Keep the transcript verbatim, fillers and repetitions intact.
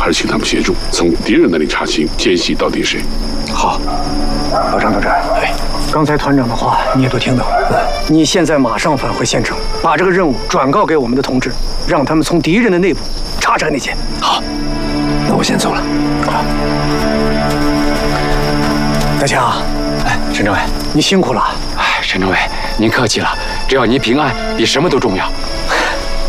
还是请他们协助，从敌人那里查清奸细到底是谁。 好，老张同志，哎，刚才团长的话你也都听到了。你现在马上返回县城，把这个任务转告给我们的同志，让他们从敌人的内部查查内奸。 好，那我先走了。好， 大强， 哎，陈政委， 你辛苦了。 哎，陈政委，您客气了，只要您平安，比什么都重要。